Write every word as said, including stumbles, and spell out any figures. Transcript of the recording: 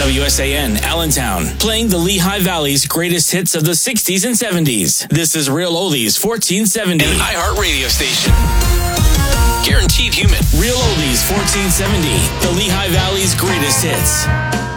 W S A N, Allentown, playing the Lehigh Valley's greatest hits of the sixties and seventies. This is Real Oldies fourteen seventy. An iHeart radio station. Guaranteed human. Real Oldies fourteen seventy, the Lehigh Valley's greatest hits.